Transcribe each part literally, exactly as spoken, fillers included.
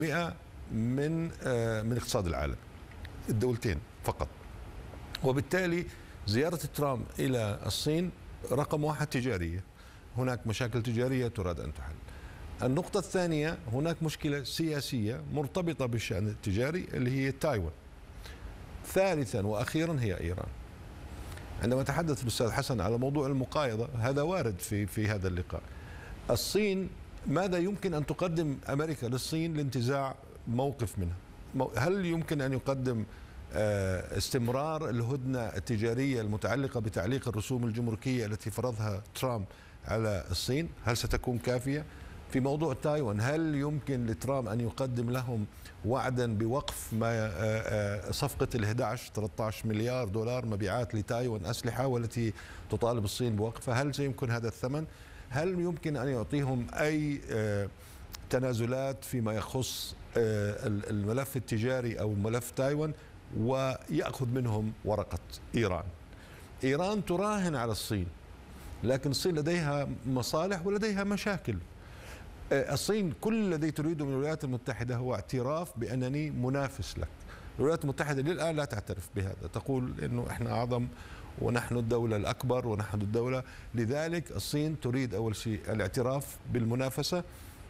مئة من من اقتصاد العالم، الدولتين فقط. وبالتالي زيارة ترامب إلى الصين رقم واحد تجارية، هناك مشاكل تجارية تراد أن تحل. النقطة الثانية، هناك مشكلة سياسية مرتبطة بالشأن التجاري اللي هي تايوان. ثالثا وأخيرا هي إيران. عندما تحدث الأستاذ حسن على موضوع المقايضة، هذا وارد في في هذا اللقاء. الصين ماذا يمكن أن تقدم أمريكا للصين لانتزاع موقف منها؟ هل يمكن أن يقدم استمرار الهدنة التجارية المتعلقة بتعليق الرسوم الجمركية التي فرضها ترامب على الصين؟ هل ستكون كافية؟ في موضوع تايوان، هل يمكن لترامب أن يقدم لهم وعدا بوقف ما صفقة ال إحدى عشر ثلاثة عشر مليار دولار مبيعات لتايوان أسلحة والتي تطالب الصين بوقفها؟ هل سيمكن هذا الثمن؟ هل يمكن أن يعطيهم أي تنازلات فيما يخص الملف التجاري أو ملف تايوان ويأخذ منهم ورقة إيران؟ إيران تراهن على الصين، لكن الصين لديها مصالح ولديها مشاكل. الصين كل الذي تريده من الولايات المتحدة هو اعتراف بأنني منافس لك. الولايات المتحدة للآن لا تعترف بهذا، تقول إنه إحنا أعظم ونحن الدولة الأكبر ونحن الدولة. لذلك الصين تريد أول شيء الاعتراف بالمنافسة،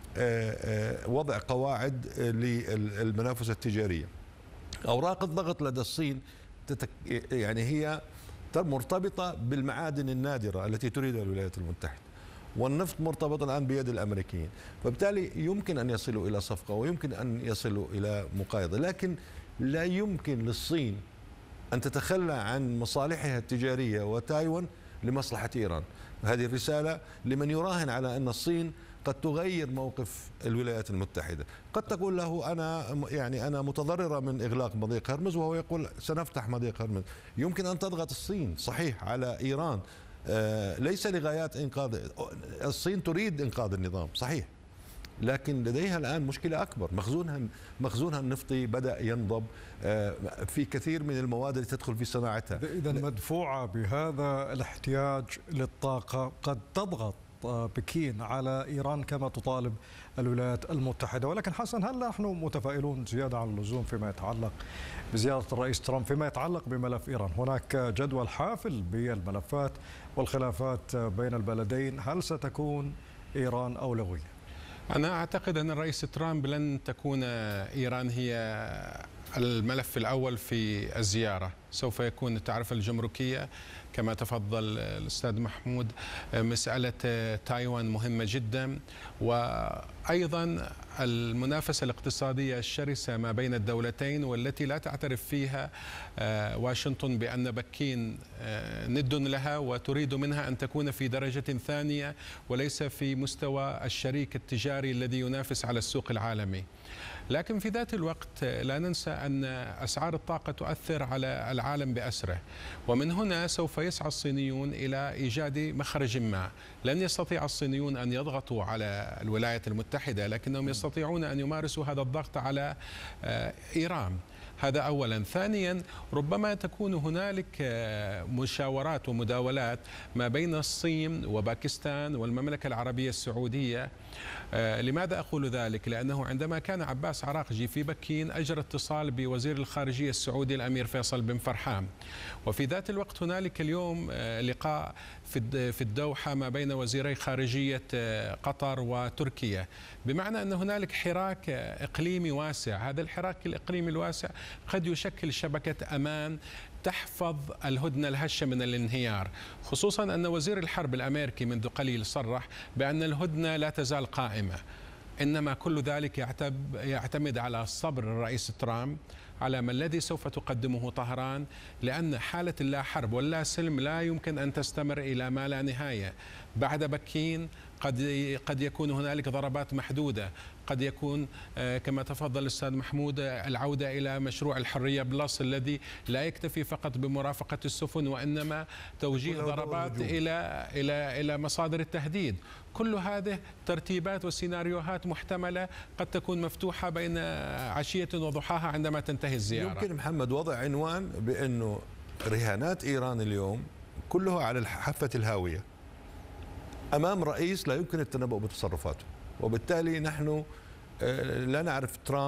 وضع قواعد للمنافسة التجارية. أوراق الضغط لدى الصين يعني هي مرتبطة بالمعادن النادرة التي تريدها الولايات المتحدة، والنفط مرتبط الآن بيد الأمريكيين، فبالتالي يمكن أن يصلوا إلى صفقة ويمكن أن يصلوا إلى مقايضة، لكن لا يمكن للصين أن تتخلى عن مصالحها التجارية وتايوان لمصلحة إيران. هذه الرسالة لمن يراهن على أن الصين قد تغير موقف الولايات المتحدة. قد تقول له أنا يعني أنا متضررة من إغلاق مضيق هرمز، وهو يقول سنفتح مضيق هرمز. يمكن أن تضغط الصين صحيح على إيران، آه ليس لغايات إنقاذ. الصين تريد إنقاذ النظام صحيح، لكن لديها الآن مشكلة أكبر. مخزونها مخزونها النفطي بدأ ينضب آه في كثير من المواد التي تدخل في صناعتها. إذا مدفوعة بهذا الاحتياج للطاقة قد تضغط بكين على إيران كما تطالب الولايات المتحدة. ولكن حسن، هل نحن متفائلون زيادة عن اللزوم فيما يتعلق بزيارة الرئيس ترامب فيما يتعلق بملف إيران؟ هناك جدول حافل بالملفات والخلافات بين البلدين، هل ستكون إيران أولوية؟ أنا أعتقد أن الرئيس ترامب لن تكون إيران هي الملف الأول في الزيارة. سوف يكون التعرفة الجمركية كما تفضل الأستاذ محمود. مسألة تايوان مهمة جدا، وأيضا المنافسة الاقتصادية الشرسة ما بين الدولتين والتي لا تعترف فيها واشنطن بأن بكين ند لها وتريد منها أن تكون في درجة ثانية وليس في مستوى الشريك التجاري الذي ينافس على السوق العالمي. لكن في ذات الوقت لا ننسى أن أسعار الطاقة تؤثر على العالم بأسره، ومن هنا سوف يسعى الصينيون إلى إيجاد مخرج ما. لن يستطيع الصينيون أن يضغطوا على الولايات المتحدة، لكنهم يستطيعون أن يمارسوا هذا الضغط على إيران. هذا أولا. ثانيا، ربما تكون هنالك مشاورات ومداولات ما بين الصين وباكستان والمملكة العربية السعودية. لماذا أقول ذلك؟ لأنه عندما كان عباس عراقجي في بكين أجرى اتصال بوزير الخارجية السعودي الأمير فيصل بن فرحان، وفي ذات الوقت هنالك اليوم لقاء في الدوحة ما بين وزيري خارجية قطر وتركيا، بمعنى أن هنالك حراك إقليمي واسع. هذا الحراك الإقليمي الواسع قد يشكل شبكة أمان تحفظ الهدنة الهشة من الانهيار، خصوصا أن وزير الحرب الأمريكي منذ قليل صرح بأن الهدنة لا تزال قائمة. إنما كل ذلك يعتمد على صبر الرئيس ترامب على ما الذي سوف تقدمه طهران، لأن حالة اللا حرب واللا سلم لا يمكن أن تستمر إلى ما لا نهاية. بعد بكين قد قد يكون هنالك ضربات محدودة، قد يكون كما تفضل الأستاذ محمود العودة إلى مشروع الحرية بلس الذي لا يكتفي فقط بمرافقة السفن وإنما توجيه ضربات إلى إلى إلى مصادر التهديد. كل هذه ترتيبات وسيناريوهات محتملة قد تكون مفتوحة بين عشية وضحاها عندما تنتهي الزيارة. يمكن محمد وضع عنوان بأنه رهانات إيران اليوم كلها على حافة الهاوية أمام رئيس لا يمكن التنبؤ بتصرفاته، وبالتالي نحن لا نعرف ترامب